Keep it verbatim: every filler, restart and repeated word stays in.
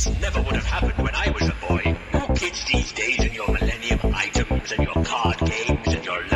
This never would have happened when I was a boy. You kids these days and your millennium items and your card games and your